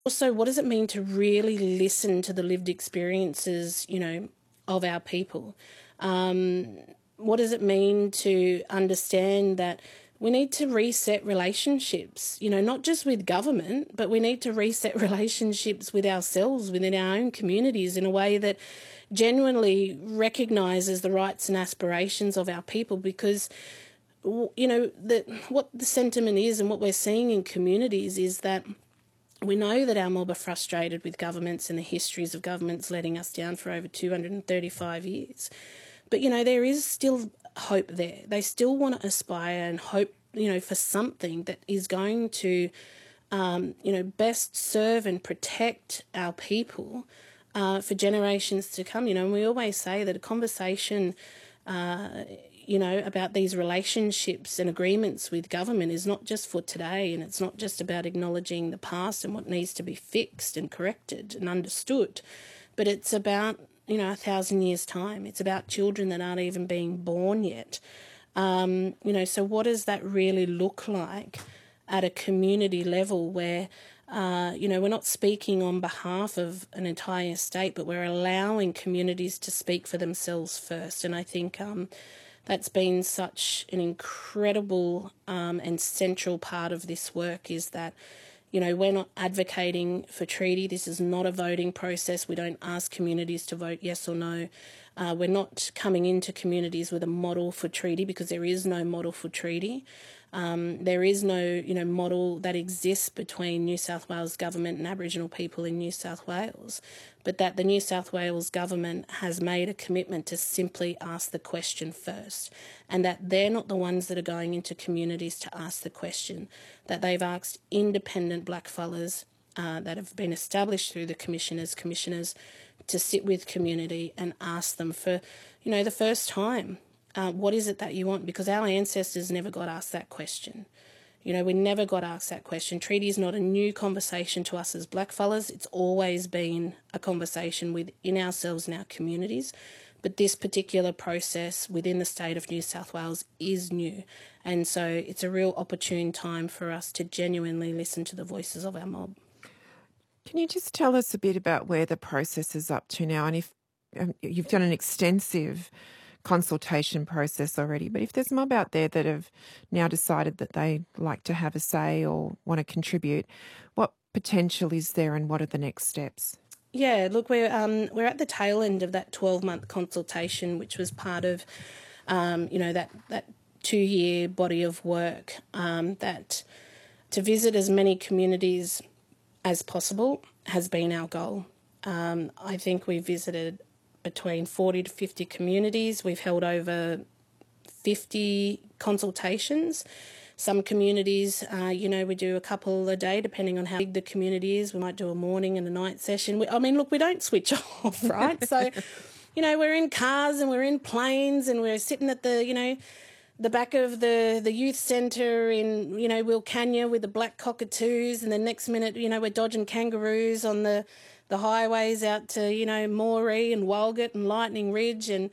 Also, what does it mean to really listen to the lived experiences, of our people? What does it mean to understand that we need to reset relationships, not just with government, but we need to reset relationships with ourselves, within our own communities, in a way that genuinely recognises the rights and aspirations of our people, because what the sentiment is and what we're seeing in communities is that we know that our mob are frustrated with governments and the histories of governments letting us down for over 235 years. But, there is still hope there. They still want to aspire and hope, for something that is going to, best serve and protect our people for generations to come. And we always say that a conversation about these relationships and agreements with government is not just for today, and it's not just about acknowledging the past and what needs to be fixed and corrected and understood, but it's about, 1,000 years' time. It's about children that aren't even being born yet. So what does that really look like at a community level where, we're not speaking on behalf of an entire state, but we're allowing communities to speak for themselves first. And I think that's been such an incredible and central part of this work, is that, we're not advocating for treaty. This is not a voting process. We don't ask communities to vote yes or no. We're not coming into communities with a model for treaty, because there is no model for treaty. There is no, model that exists between New South Wales government and Aboriginal people in New South Wales, but that the New South Wales government has made a commitment to simply ask the question first, and that they're not the ones that are going into communities to ask the question, that they've asked independent blackfellas that have been established through the commissioners to sit with community and ask them for, the first time, what is it that you want? Because our ancestors never got asked that question. We never got asked that question. Treaty is not a new conversation to us as blackfellas. It's always been a conversation within ourselves and our communities. But this particular process within the state of New South Wales is new. And so it's a real opportune time for us to genuinely listen to the voices of our mob. Can you just tell us a bit about where the process is up to now? And if you've done an extensive consultation process already, but if there's mob out there that have now decided that they like to have a say or want to contribute, what potential is there and what are the next steps? Yeah, look, we're at the tail end of that 12-month consultation, which was part of, that 2-year body of work, that to visit as many communities as possible has been our goal. I think we visited between 40 to 50 communities. We've held over 50 consultations. Some communities, we do a couple a day, depending on how big the community is. We might do a morning and a night session. We don't switch off, right? So, we're in cars and we're in planes and we're sitting at the back of the youth centre in, Wilcannia with the black cockatoos, and the next minute, we're dodging kangaroos on the highways out to, Moree and Walgett and Lightning Ridge, and,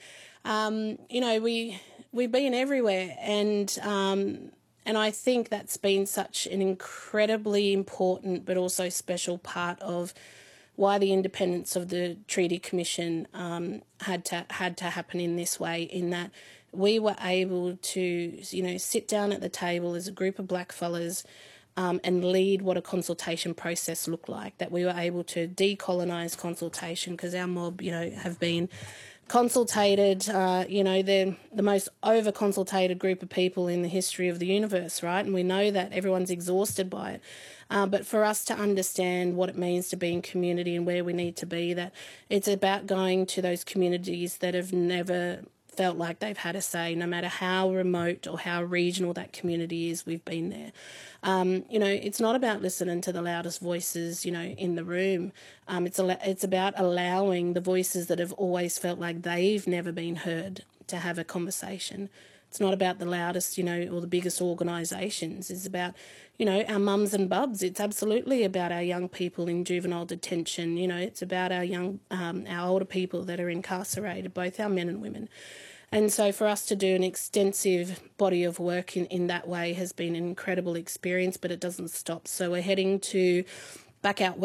we've been everywhere, and I think that's been such an incredibly important but also special part of why the independence of the Treaty Commission had to happen in this way, in that we were able to, sit down at the table as a group of blackfellas and lead what a consultation process looked like, that we were able to decolonise consultation, because our mob, have been consultated, they're the most over-consultated group of people in the history of the universe, right? And we know that everyone's exhausted by it. But for us to understand what it means to be in community and where we need to be, that it's about going to those communities that have never felt like they've had a say, no matter how remote or how regional that community is. We've been there. It's not about listening to the loudest voices, in the room. It's about allowing the voices that have always felt like they've never been heard to have a conversation. It's not about the loudest, or the biggest organisations. It's about, our mums and bubs. It's absolutely about our young people in juvenile detention. It's about our older people that are incarcerated, both our men and women. And so for us to do an extensive body of work in that way has been an incredible experience, but it doesn't stop. So we're heading to back out